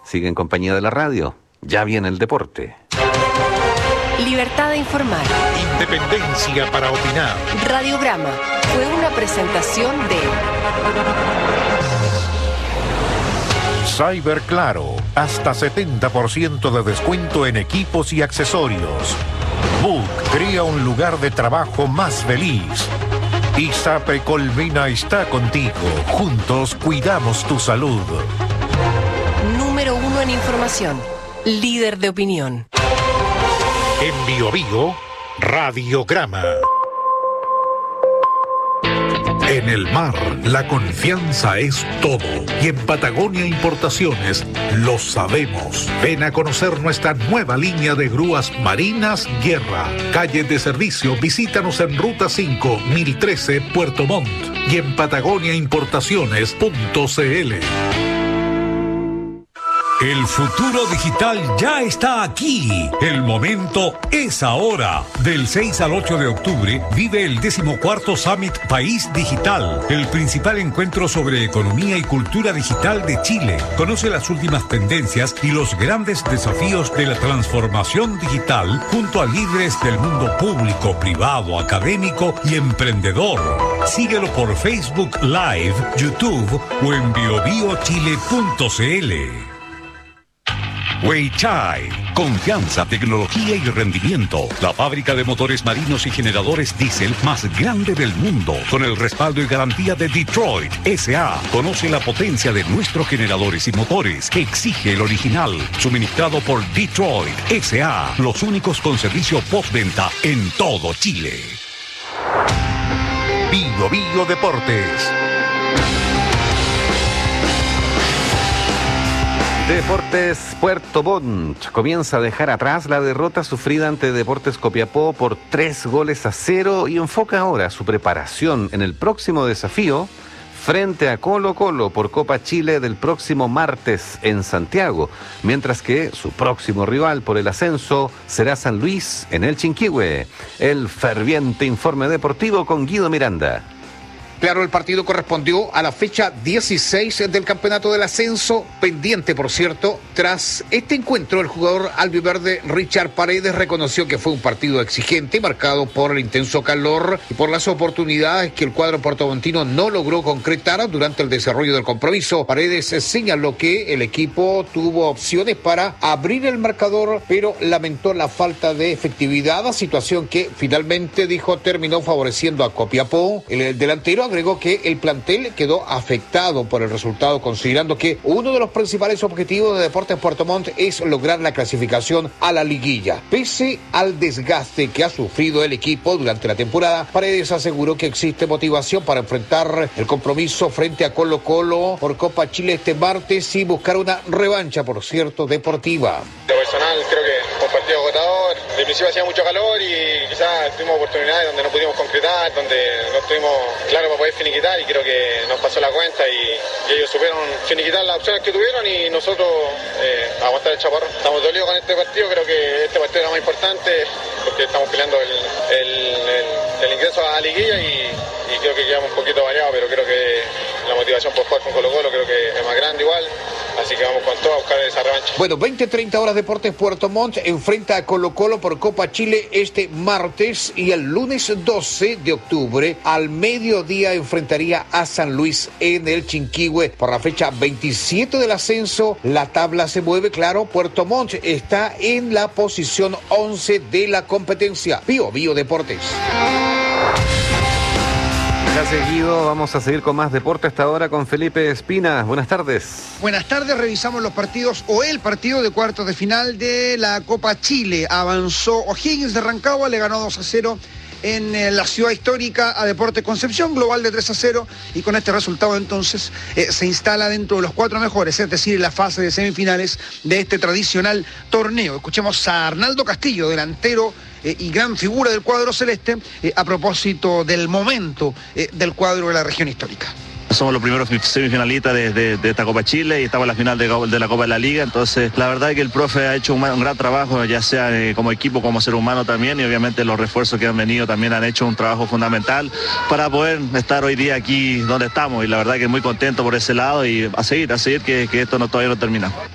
Sigue en compañía de la radio. Ya viene el deporte. Libertad de informar. Independencia para opinar. Radiograma fue una presentación de Cyber Claro, hasta 70% de descuento en equipos y accesorios. Book crea un lugar de trabajo más feliz. ISAPRE Colmena está contigo. Juntos cuidamos tu salud. Número 1 en información. Líder de opinión. En Bio Bio, Radiograma. En el mar, la confianza es todo. Y en Patagonia Importaciones lo sabemos. Ven a conocer nuestra nueva línea de grúas marinas Guerra. Calle de servicio, visítanos en Ruta 5, 1013, Puerto Montt. Y en patagoniaimportaciones.cl. El futuro digital ya está aquí. El momento es ahora. Del 6 al 8 de octubre vive el 14º Summit País Digital, el principal encuentro sobre economía y cultura digital de Chile. Conoce las últimas tendencias y los grandes desafíos de la transformación digital junto a líderes del mundo público, privado, académico y emprendedor. Síguelo por Facebook Live, YouTube o en biobiochile.cl. Weichai, confianza, tecnología y rendimiento. La fábrica de motores marinos y generadores diésel más grande del mundo, con el respaldo y garantía de Detroit S.A. Conoce la potencia de nuestros generadores y motores. Exige el original, suministrado por Detroit S.A. Los únicos con servicio postventa en todo Chile. Bio Bio Deportes. Deportes Puerto Montt comienza a dejar atrás la derrota sufrida ante Deportes Copiapó por 3-0 y enfoca ahora su preparación en el próximo desafío frente a Colo-Colo por Copa Chile del próximo martes en Santiago, mientras que su próximo rival por el ascenso será San Luis en el Chinquihue. El ferviente informe deportivo con Guido Miranda. Claro, el partido correspondió a la fecha 16 del campeonato del ascenso, pendiente, por cierto. Tras este encuentro, el jugador albiverde Richard Paredes reconoció que fue un partido exigente, marcado por el intenso calor y por las oportunidades que el cuadro puertomontino no logró concretar durante el desarrollo del compromiso. Paredes señaló que el equipo tuvo opciones para abrir el marcador, pero lamentó la falta de efectividad, situación que finalmente, dijo, terminó favoreciendo a Copiapó. El delantero agregó que el plantel quedó afectado por el resultado, considerando que uno de los principales objetivos de Deportes Puerto Montt es lograr la clasificación a la liguilla. Pese al desgaste que ha sufrido el equipo durante la temporada, Paredes aseguró que existe motivación para enfrentar el compromiso frente a Colo-Colo por Copa Chile este martes y buscar una revancha, por cierto, deportiva. De personal, creo que fue un partido agotador. De principio hacía mucho calor y quizás tuvimos oportunidades donde no pudimos concretar, donde no estuvimos claros para poder finiquitar, y creo que nos pasó la cuenta y ellos supieron finiquitar las opciones que tuvieron y nosotros aguantar el chaparrón. Estamos dolidos con este partido, creo que este partido era más importante porque estamos peleando el ingreso a la liguilla y creo que quedamos un poquito variados, pero creo que la motivación por jugar con Colo-Colo creo que es más grande igual. Así que vamos con todo a buscar esa revancha. Bueno, 20-30 horas Deportes Puerto Montt enfrenta a Colo-Colo por Copa Chile este martes, y el lunes 12 de octubre al mediodía enfrentaría a San Luis en el Chinquihue por la fecha 27 del ascenso. La tabla se mueve, claro. Puerto Montt está en la posición 11 de la competencia. Bio Bio Deportes. Gracias, Guido. Vamos a seguir con más deporte hasta ahora con Felipe Espina. Buenas tardes. Buenas tardes, revisamos los partidos o el partido de cuartos de final de la Copa Chile. Avanzó O'Higgins de Rancagua, le ganó 2-0 en la ciudad histórica a Deportes Concepción, global de 3-0, y con este resultado entonces se instala dentro de los 4 mejores, es decir, en la fase de semifinales de este tradicional torneo. Escuchemos a Arnaldo Castillo, delantero y gran figura del cuadro celeste, a propósito del momento del cuadro de la región histórica. Somos los primeros semifinalistas de esta Copa Chile y estamos en la final de la Copa de la Liga. Entonces, la verdad es que el profe ha hecho un gran trabajo, ya sea como equipo, como ser humano también, y obviamente los refuerzos que han venido también han hecho un trabajo fundamental para poder estar hoy día aquí donde estamos. Y la verdad que muy contento por ese lado y a seguir que esto todavía no termina.